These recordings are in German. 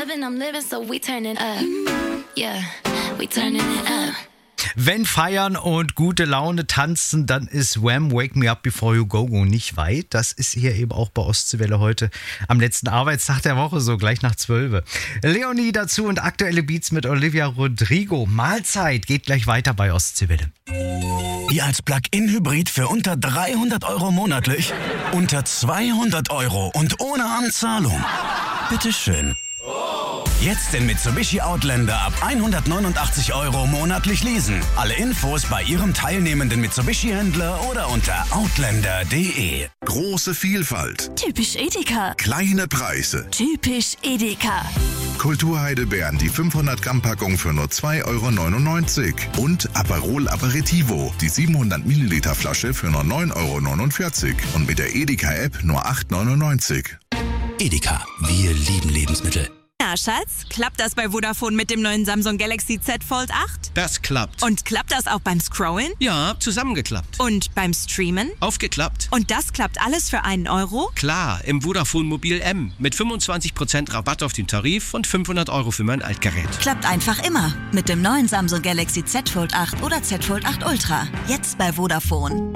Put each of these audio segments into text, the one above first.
loving, I'm living, so we turning up. Yeah, we turning it up. Wenn feiern und gute Laune tanzen, dann ist Wham! Wake Me Up Before You Go Go nicht weit. Das ist hier eben auch bei Ostseewelle heute am letzten Arbeitstag der Woche, so gleich nach 12. Leonie dazu und aktuelle Beats mit Olivia Rodrigo. Mahlzeit geht gleich weiter bei Ostseewelle. Ihr als Plug-in-Hybrid für unter 300 € monatlich, unter 200 € und ohne Anzahlung. Bitteschön. Jetzt den Mitsubishi Outlander ab 189 € monatlich leasen. Alle Infos bei Ihrem teilnehmenden Mitsubishi-Händler oder unter outlander.de. Große Vielfalt. Typisch Edeka. Kleine Preise. Typisch Edeka. Kulturheidelbeeren, die 500 Gramm Packung für nur 2,99 € und Aperol Aperitivo, die 700 Milliliter Flasche für nur 9,49 € und mit der Edeka-App nur 8,99 €. Edeka, wir lieben Lebensmittel. Ja, Schatz, klappt das bei Vodafone mit dem neuen Samsung Galaxy Z Fold 8? Das klappt. Und klappt das auch beim Scrollen? Ja, zusammengeklappt. Und beim Streamen? Aufgeklappt. Und das klappt alles für 1 €? Klar, im Vodafone Mobil M mit 25% Rabatt auf den Tarif und 500 € für mein Altgerät. Klappt einfach immer. Mit dem neuen Samsung Galaxy Z Fold 8 oder Z Fold 8 Ultra. Jetzt bei Vodafone.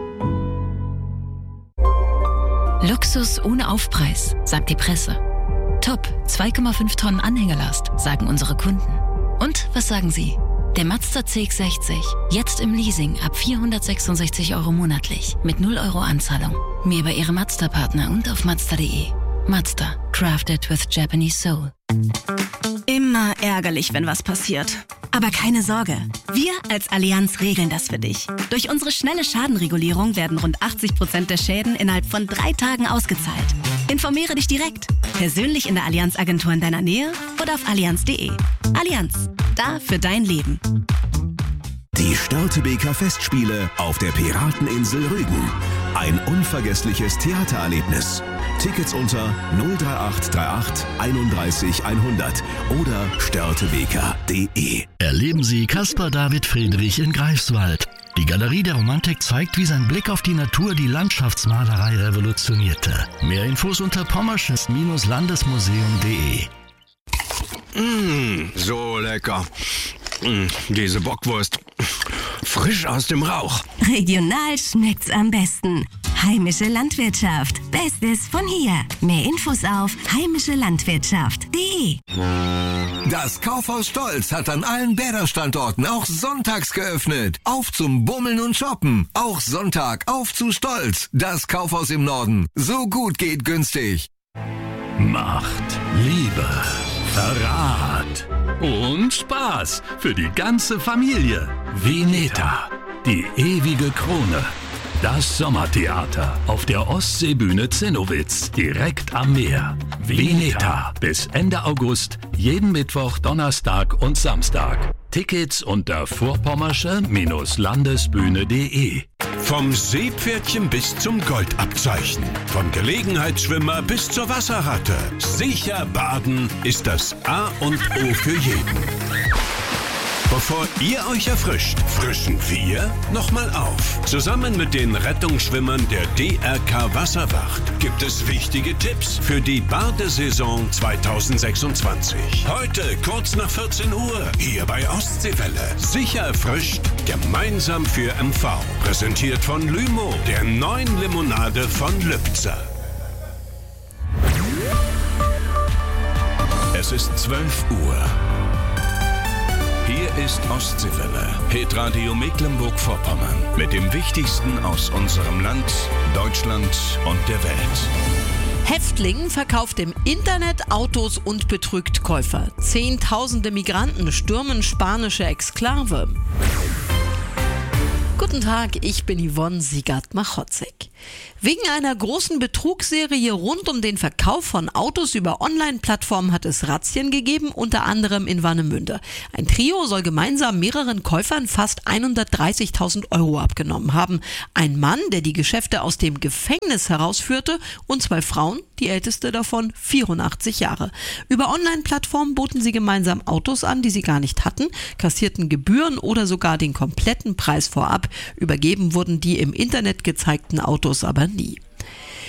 Luxus ohne Aufpreis, sagt die Presse. Top, 2,5 Tonnen Anhängelast, sagen unsere Kunden. Und was sagen Sie? Der Mazda CX-60, jetzt im Leasing ab 466 € monatlich, mit 0 € Anzahlung. Mehr bei Ihrem Mazda-Partner und auf Mazda.de. Mazda, crafted with Japanese soul. Immer ärgerlich, wenn was passiert. Aber keine Sorge, wir als Allianz regeln das für dich. Durch unsere schnelle Schadenregulierung werden rund 80% der Schäden innerhalb von 3 Tagen ausgezahlt. Informiere dich direkt, persönlich in der Allianz-Agentur in deiner Nähe oder auf allianz.de. Allianz, da für dein Leben. Die Störtebeker Festspiele auf der Pirateninsel Rügen. Ein unvergessliches Theatererlebnis. Tickets unter 03838 31 100 oder störtebeker.de. Erleben Sie Caspar David Friedrich in Greifswald. Die Galerie der Romantik zeigt, wie sein Blick auf die Natur die Landschaftsmalerei revolutionierte. Mehr Infos unter pommersches-landesmuseum.de. So lecker. Diese Bockwurst. Frisch aus dem Rauch. Regional schmeckt's am besten. Heimische Landwirtschaft. Bestes von hier. Mehr Infos auf heimischelandwirtschaft.de. Das Kaufhaus Stolz hat an allen Bäderstandorten auch sonntags geöffnet. Auf zum Bummeln und Shoppen. Auch Sonntag auf zu Stolz. Das Kaufhaus im Norden. So gut geht günstig. Macht, Liebe, Verrat und Spaß für die ganze Familie. Veneta, die ewige Krone. Das Sommertheater auf der Ostseebühne Zinnowitz, direkt am Meer. Veneta, bis Ende August, jeden Mittwoch, Donnerstag und Samstag. Tickets unter vorpommersche-landesbühne.de. Vom Seepferdchen bis zum Goldabzeichen. Vom Gelegenheitsschwimmer bis zur Wasserratte. Sicher baden ist das A und O für jeden. Bevor ihr euch erfrischt, frischen wir nochmal auf. Zusammen mit den Rettungsschwimmern der DRK Wasserwacht gibt es wichtige Tipps für die Badesaison 2026. Heute kurz nach 14 Uhr hier bei Ostseewelle. Sicher erfrischt, gemeinsam für MV. Präsentiert von Lymo, der neuen Limonade von Lübzer. Es ist 12 Uhr. Hier ist Ostseewelle, Hitradio Mecklenburg-Vorpommern. Mit dem Wichtigsten aus unserem Land, Deutschland und der Welt. Häftling verkauft im Internet Autos und betrügt Käufer. Zehntausende Migranten stürmen spanische Exklave. Guten Tag, ich bin Yvonne Siegert-Machotzek. Wegen einer großen Betrugsserie rund um den Verkauf von Autos über Online-Plattformen hat es Razzien gegeben, unter anderem in Warnemünde. Ein Trio soll gemeinsam mehreren Käufern fast 130.000 € abgenommen haben. Ein Mann, der die Geschäfte aus dem Gefängnis herausführte, und 2 Frauen, die älteste davon 84 Jahre. Über Online-Plattformen boten sie gemeinsam Autos an, die sie gar nicht hatten, kassierten Gebühren oder sogar den kompletten Preis vorab. Übergeben wurden die im Internet gezeigten Autos aber nie.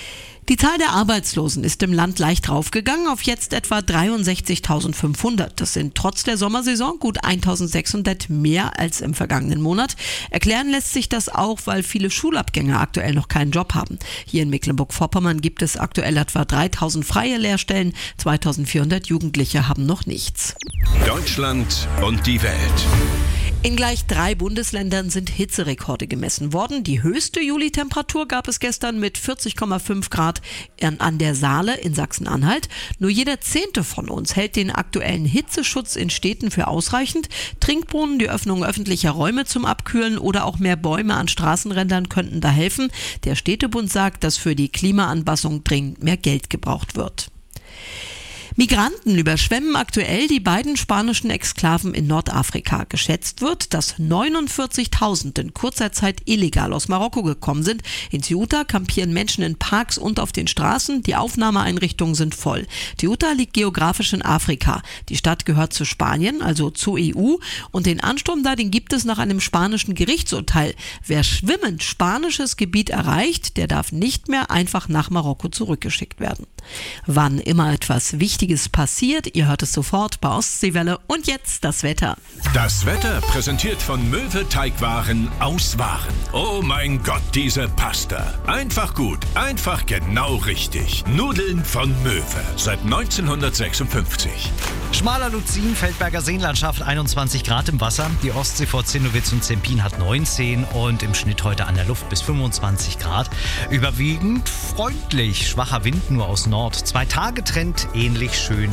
Die Zahl der Arbeitslosen ist im Land leicht raufgegangen auf jetzt etwa 63.500. Das sind trotz der Sommersaison gut 1.600 mehr als im vergangenen Monat. Erklären lässt sich das auch, weil viele Schulabgänger aktuell noch keinen Job haben. Hier in Mecklenburg-Vorpommern gibt es aktuell etwa 3.000 freie Lehrstellen. 2.400 Jugendliche haben noch nichts. Deutschland und die Welt. In gleich 3 Bundesländern sind Hitzerekorde gemessen worden. Die höchste Julitemperatur gab es gestern mit 40,5 Grad an der Saale in Sachsen-Anhalt. Nur jeder 10. von uns hält den aktuellen Hitzeschutz in Städten für ausreichend. Trinkbrunnen, die Öffnung öffentlicher Räume zum Abkühlen oder auch mehr Bäume an Straßenrändern könnten da helfen. Der Städtebund sagt, dass für die Klimaanpassung dringend mehr Geld gebraucht wird. Migranten überschwemmen aktuell die beiden spanischen Exklaven in Nordafrika. Geschätzt wird, dass 49.000 in kurzer Zeit illegal aus Marokko gekommen sind. In Ceuta kampieren Menschen in Parks und auf den Straßen. Die Aufnahmeeinrichtungen sind voll. Ceuta liegt geografisch in Afrika. Die Stadt gehört zu Spanien, also zur EU. Und den Ansturm da, den gibt es nach einem spanischen Gerichtsurteil. Wer schwimmend spanisches Gebiet erreicht, der darf nicht mehr einfach nach Marokko zurückgeschickt werden. Wann immer etwas Wichtiges passiert, ihr hört es sofort bei Ostseewelle. Und jetzt das Wetter. Das Wetter präsentiert von Möwe Teigwaren aus Waren. Oh mein Gott, diese Pasta. Einfach gut, einfach genau richtig. Nudeln von Möwe. Seit 1956. Schmaler Luzin, Feldberger Seenlandschaft, 21 Grad im Wasser. Die Ostsee vor Zinnowitz und Zempin hat 19 und im Schnitt heute an der Luft bis 25 Grad. Überwiegend freundlich, schwacher Wind nur aus Nord. 2-Tage-Trend, ähnlich schön.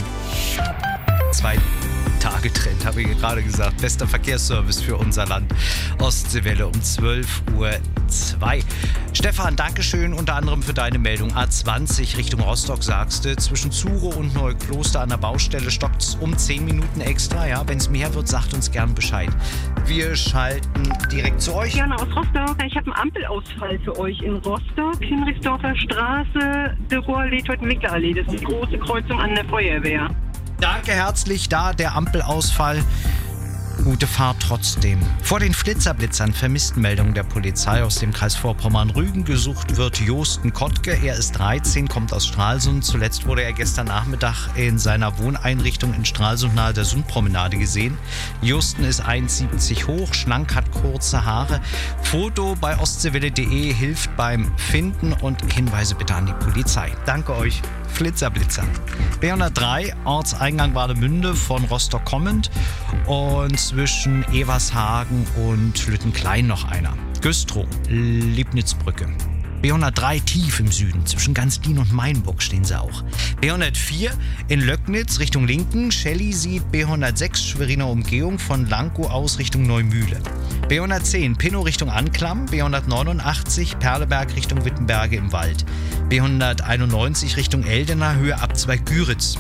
2-Tage-Trend, habe ich gerade gesagt. Bester Verkehrsservice für unser Land. Ostseewelle um 12:02 Uhr. Stefan, Dankeschön unter anderem für deine Meldung. A20 Richtung Rostock, sagst du. Zwischen Zuro und Neukloster an der Baustelle stockt es um 10 Minuten extra. Ja, wenn es mehr wird, sagt uns gern Bescheid. Wir schalten direkt zu euch. Jana aus Rostock. Ich habe einen Ampelausfall für euch in Rostock. Hinrichsdorfer Straße, de Rohr-Lethot-Wicklerallee. Das ist die große Kreuzung an der Feuerwehr. Danke herzlich, da der Ampelausfall. Gute Fahrt trotzdem. Vor den Flitzerblitzern Vermisstenmeldungen der Polizei aus dem Kreis Vorpommern-Rügen. Gesucht wird Josten Kottke. Er ist 13, kommt aus Stralsund. Zuletzt wurde er gestern Nachmittag in seiner Wohneinrichtung in Stralsund nahe der Sundpromenade gesehen. Josten ist 1,70 hoch, schlank, hat kurze Haare. Foto bei ostseewelle.de hilft beim Finden und Hinweise bitte an die Polizei. Danke euch. Flitzerblitzer. B103, Ortseingang Warnemünde von Rostock kommend und zwischen Evershagen und Lüttenklein noch einer. Güstrow, Liebnitzbrücke. B103 tief im Süden, zwischen Ganzlin und Mainburg stehen sie auch. B104 in Löcknitz Richtung Linken, Schelli sieht B106 Schweriner Umgehung von Lankow aus Richtung Neumühle. B110 Pinnow Richtung Anklam, B189 Perleberg Richtung Wittenberge im Wald. B191 Richtung Eldener, Höhe Abzweig Güritz.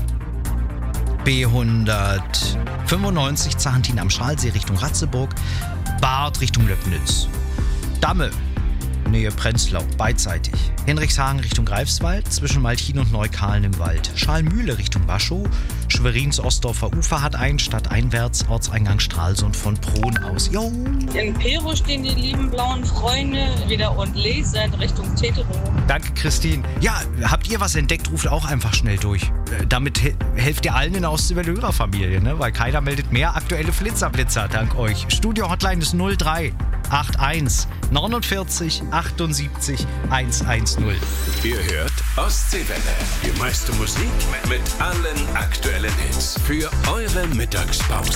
B195 Zarentin am Schalsee Richtung Ratzeburg, Barth Richtung Löcknitz. Damme, Nähe Prenzlau, beidseitig. Hinrichshagen Richtung Greifswald, zwischen Maltin und Neukahlen im Wald. Schalmühle Richtung Waschow, Schwerins Ostdorfer Ufer hat einen, stadteinwärts, Ortseingang Stralsund von Prohn aus. Jo. In Peru stehen die lieben blauen Freunde wieder und lesen Richtung Teterow. Danke, Christine. Ja, habt ihr was entdeckt, ruft auch einfach schnell durch. Damit helft ihr allen in der Ostseewelle-Hörerfamilie, ne? Weil keiner meldet mehr aktuelle Flitzerblitzer, dank euch. Studio-Hotline ist 03 81 49 78 110. Ihr hört Ostseewelle. Die meiste Musik mit allen aktuellen Hits. Für eure Mittagspause.